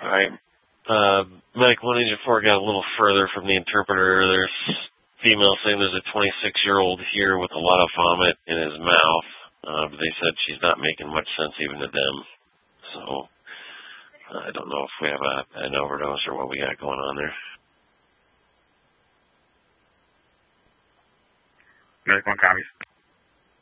Alright. Medic 184 got a little further from the interpreter. There's female saying there's a 26-year-old here with a lot of vomit in his mouth. But they said she's not making much sense even to them. So, I don't know if we have an overdose or what we got going on there. Medic 1 copies.